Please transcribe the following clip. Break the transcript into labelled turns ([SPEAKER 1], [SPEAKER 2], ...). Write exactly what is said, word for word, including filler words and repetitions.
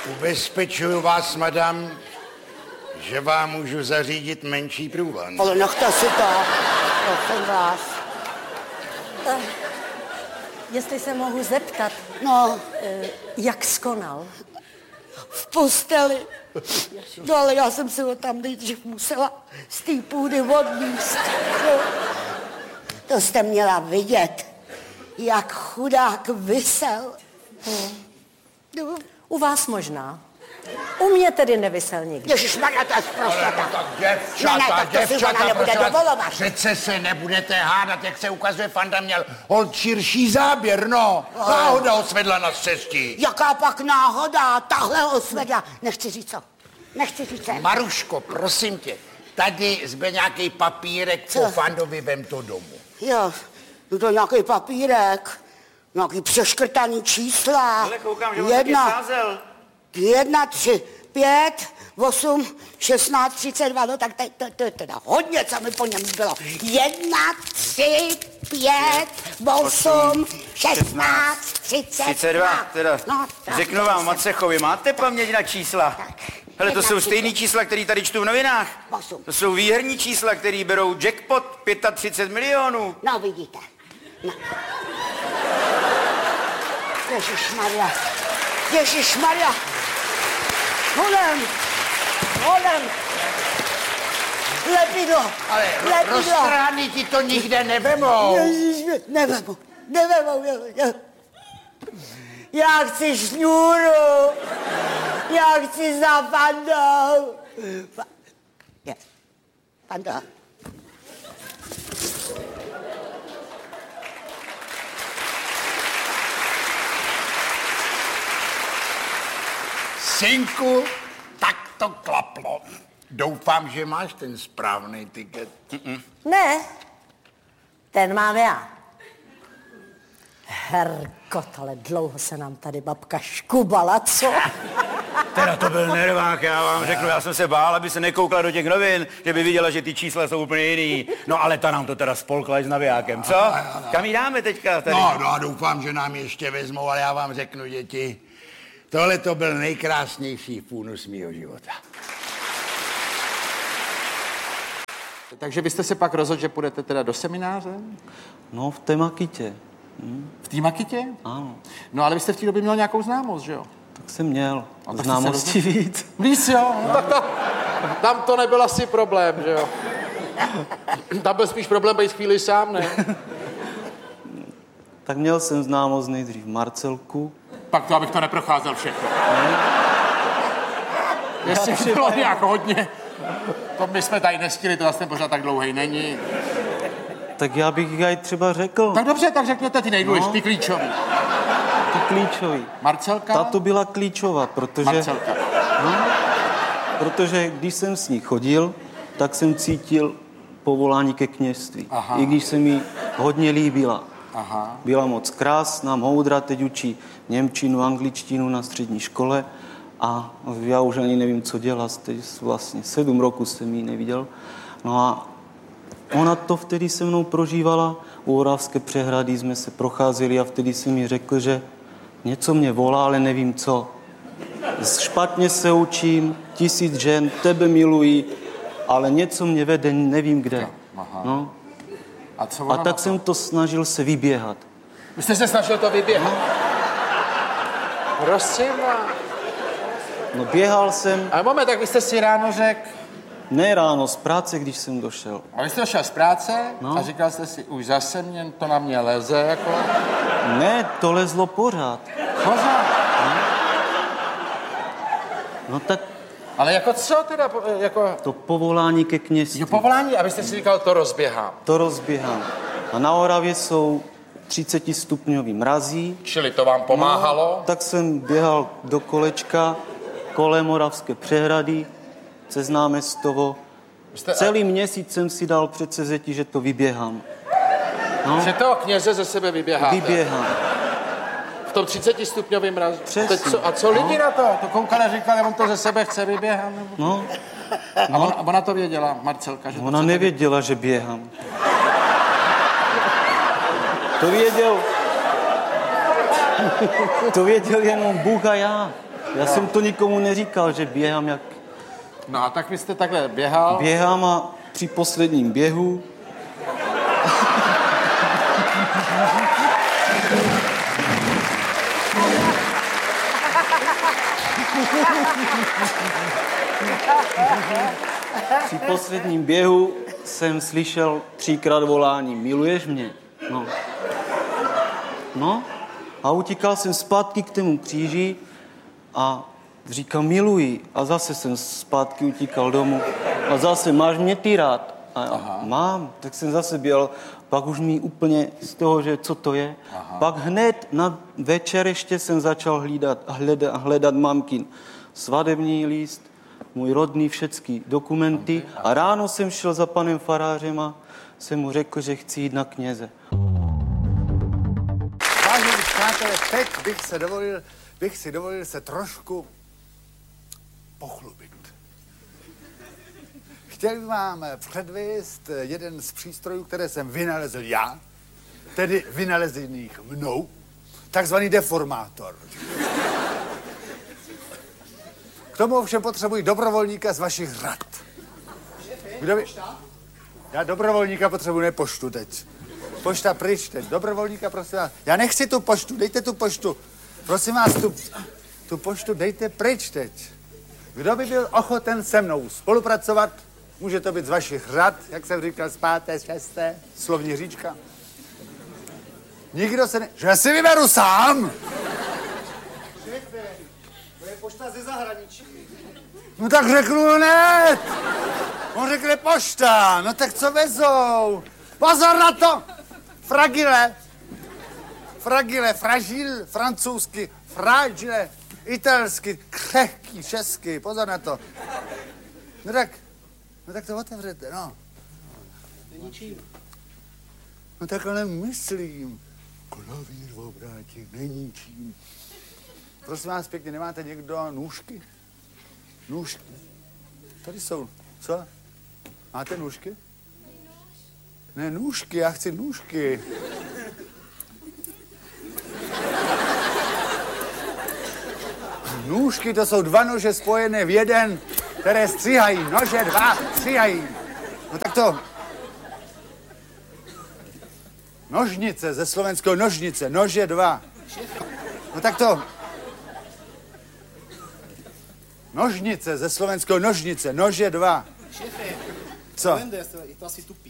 [SPEAKER 1] Ubezpečuju vás, madam, že vám můžu zařídit menší průvan.
[SPEAKER 2] Ale nechte si to, prosím vás.
[SPEAKER 3] Uh, jestli se mohu zeptat,
[SPEAKER 2] No,
[SPEAKER 3] uh, jak skonal?
[SPEAKER 2] v posteli. No ale já jsem si ho tam nejdřív musela z té půdy odníst. No. To jste měla vidět, jak chudák visel. No.
[SPEAKER 3] U vás možná. U mě tedy nevysel nikdy.
[SPEAKER 2] Ježišmarja, to je zprostota.
[SPEAKER 1] Tak děvčata,
[SPEAKER 2] Ne, ne, tak to si
[SPEAKER 1] děvčata,
[SPEAKER 2] ona nebude
[SPEAKER 1] prosím vás,
[SPEAKER 2] dovolovat.
[SPEAKER 1] Přece se nebudete hádat, jak se ukazuje, Fanda měl holt širší záběr, no. Náhoda ho svedla na cestí.
[SPEAKER 2] Jaká pak náhoda, tahle osvědla. Nechci říct co, nechci říct co.
[SPEAKER 1] Maruško, prosím tě, tady zbyl nějaký papírek,
[SPEAKER 2] Co?
[SPEAKER 1] po Fandovi, vem to domů.
[SPEAKER 2] Jo, no to nějaký papírek, nějaký přeškrtaný čísla.
[SPEAKER 4] Ale koukám, že on taky sázel.
[SPEAKER 2] Jedna, tři, pět, osm, šestnáct, třicet dva, no tak to, to, to je teda hodně, co mi po něm bylo. Jedna, tři, pět, osm, šestnáct, třicet dva.
[SPEAKER 4] třicet dva, teda.
[SPEAKER 2] No, tak
[SPEAKER 4] Řeknu
[SPEAKER 2] to
[SPEAKER 4] vám,
[SPEAKER 2] se-
[SPEAKER 4] Macechovi, máte paměť na čísla? Hele, to
[SPEAKER 2] jedna,
[SPEAKER 4] jsou
[SPEAKER 2] tři,
[SPEAKER 4] stejný
[SPEAKER 2] pět.
[SPEAKER 4] čísla, který tady čtu v novinách.
[SPEAKER 2] Osm.
[SPEAKER 4] To jsou výherní čísla, který berou jackpot třicet pět milionů.
[SPEAKER 2] No, vidíte. No. Ježišmarja, Ježišmarja. Holem, holem. Lepidlo,
[SPEAKER 1] Ale
[SPEAKER 2] lepidlo.
[SPEAKER 1] roztrány ti to nikde nevemou.
[SPEAKER 2] Ježiš, nevemu, nevemu. Já, já chci šňůru, já chci za Fandou. Fa, je, Fanda.
[SPEAKER 1] Synku, tak to klaplo. Doufám, že máš ten správný tiket. Mm-mm.
[SPEAKER 3] Ne, ten mám já. Herkot, ale dlouho se nám tady babka škubala, co?
[SPEAKER 4] Teda to byl nervák, já vám řeknu, já jsem se bál, aby se nekoukla do těch novin, že by viděla, že ty čísla jsou úplně jiný. No ale ta nám to teda spolkla s navijákem, co? Kam jí dáme teďka tady?
[SPEAKER 1] No, no, doufám, že nám ještě vezmou, ale já vám řeknu, děti, tohle to byl nejkrásnější půnus mýho života.
[SPEAKER 5] Takže vy jste se pak rozhodl, že půjdete teda do semináře?
[SPEAKER 6] No, v té Makitě. Hm?
[SPEAKER 5] V té Makitě?
[SPEAKER 6] Ano,
[SPEAKER 5] No ale vy jste v té době měl nějakou známost, že jo?
[SPEAKER 6] tak jsem měl
[SPEAKER 5] tak jste
[SPEAKER 6] známosti
[SPEAKER 5] se
[SPEAKER 6] víc.
[SPEAKER 5] Víc, jo? No, tak tam, tam to nebyl asi problém, že jo? Tam byl spíš problém být chvíli sám, ne?
[SPEAKER 6] Tak měl jsem známost nejdřív Marcelku.
[SPEAKER 5] Pak to, abych to neprocházel všechno. Jestli bylo nějak hodně, to my jsme tady nestihli, to vlastně pořád tak dlouhej není.
[SPEAKER 6] Tak já bych jej třeba řekl.
[SPEAKER 5] Tak dobře, tak řekněte ty nejdůležitější, ty klíčový.
[SPEAKER 6] Ty klíčový.
[SPEAKER 5] Marcelka?
[SPEAKER 6] Ta to byla klíčová, protože...
[SPEAKER 5] Marcelka.
[SPEAKER 6] No, protože když jsem s ní chodil, tak jsem cítil povolání ke kněžství.
[SPEAKER 5] Aha.
[SPEAKER 6] I když se mi hodně líbila.
[SPEAKER 5] Aha.
[SPEAKER 6] Byla moc krásná, moudrá, teď učí němčinu, angličtinu na střední škole a já už ani nevím, co dělat. Teď vlastně sedm roků jsem ji neviděl. No a ona to vtedy se mnou prožívala. U Oravské přehrady jsme se procházeli a vtedy jsem mi řekl, že něco mě volá, ale nevím co. Špatně se učím, tisíc žen, tebe milují, ale něco mě vede, nevím kde.
[SPEAKER 5] Aha.
[SPEAKER 6] No.
[SPEAKER 5] A, co
[SPEAKER 6] A
[SPEAKER 5] ona
[SPEAKER 6] tak
[SPEAKER 5] na to?
[SPEAKER 6] jsem to snažil se vyběhat.
[SPEAKER 5] Vy jste se snažil to vyběhat? Prosím vás.
[SPEAKER 6] No běhal jsem,
[SPEAKER 5] Ale moment, tak vy jste si ráno řekl,
[SPEAKER 6] ne ráno, z práce, když jsem došel.
[SPEAKER 5] a vy jste došel z práce
[SPEAKER 6] No.
[SPEAKER 5] a říkal jste si, už zase mě, to na mě leze, jako.
[SPEAKER 6] Ne, to lezlo pořád.
[SPEAKER 5] Pořád.
[SPEAKER 6] No tak
[SPEAKER 5] Ale jako co teda, po- jako...
[SPEAKER 6] to povolání ke kněžství,
[SPEAKER 5] Jo, povolání, abyste si říkal, to rozběhám.
[SPEAKER 6] to rozběhám. A na Oravě jsou třicetistupňový mrazí.
[SPEAKER 5] Čili to vám pomáhalo?
[SPEAKER 6] No, tak jsem běhal do kolečka kolem Oravské přehrady, přes náměstovo.
[SPEAKER 5] Jste,
[SPEAKER 6] Celý měsíc jsem si dal předsevzetí, že to vyběhám. No,
[SPEAKER 5] Že toho kněze ze sebe vyběháte.
[SPEAKER 6] vyběhám.
[SPEAKER 5] V tom třicetistupňovém mrazu.
[SPEAKER 6] Přesně.
[SPEAKER 5] Teď co, a co lidi na to? To koukali a říkali, on to ze sebe chce vyběhat? Nebo...
[SPEAKER 6] No,
[SPEAKER 5] A ona, ona to věděla, Marcelka, že to
[SPEAKER 6] ona
[SPEAKER 5] chce
[SPEAKER 6] nevěděla, že běhám. To věděl... To věděl jenom Bůh a já. Já
[SPEAKER 5] No.
[SPEAKER 6] jsem to nikomu neříkal, že běhám jak...
[SPEAKER 5] No a tak vy jste takhle běhal?
[SPEAKER 6] Běhám a při posledním běhu... Při posledním běhu jsem slyšel třikrát volání. Miluješ mě? No. No. A utíkal jsem zpátky k tomu kříži a říkal miluji. A zase jsem zpátky utíkal domů. A zase máš mě ty rád? A Aha. Mám. Tak jsem zase běl. Pak už mi úplně z toho, že co to je. Aha. Pak hned na večer ještě jsem začal hlídat, hledat, hledat mamkin svadební list, můj rodný všechny dokumenty. A ráno jsem šel za panem farářem a jsem mu řekl, že chci jít na kněze.
[SPEAKER 1] Vážení přátelé, teď bych se dovolil, bych si dovolil se trošku pochlubit. Chtěl bych vám předvést jeden z přístrojů, které jsem vynalezl já, tedy vynalezených mnou, takzvaný deformátor. K tomu ovšem potřebuji dobrovolníka z vašich řad. Kdo by... Já dobrovolníka potřebuji, ne poštu teď. Pošta pryč teď. Dobrovolníka, prosím vás. Já nechci tu poštu, dejte tu poštu. Prosím vás, tu, tu poštu dejte pryč teď. Kdo by byl ochoten se mnou spolupracovat, může to být z vašich řad, jak jsem říkal, z páté, šesté, slovní říčka. Nikdo se ne... Že já si vyberu sám!
[SPEAKER 7] Šéfe, to je pošta ze zahraničí.
[SPEAKER 1] No tak řeknu hned! On řekne pošta, no tak co vezou? Pozor na to! Fragile! Fragile, fragil, francouzsky, fragile, italsky, křehký, česky, pozor na to. No tak, no tak to otevřete, no.
[SPEAKER 7] Není čím.
[SPEAKER 1] No tak ale myslím, klavír v obrátí není čím. Prosím vás pěkně, nemáte někdo nůžky? Nůžky. Tady jsou. Co? Máte nůžky? Ne, nůžky, já chci nůžky. Nůžky, to jsou dva nože spojené v jeden, které stříhají. Nože dva stříhají. No tak to... Nožnice, ze slovenského nožnice, nože dva. No tak to... Nožnice, ze slovenského nožnice, nože dva.
[SPEAKER 7] Šéfe,
[SPEAKER 1] Co?
[SPEAKER 7] Blender, je to asi tupý.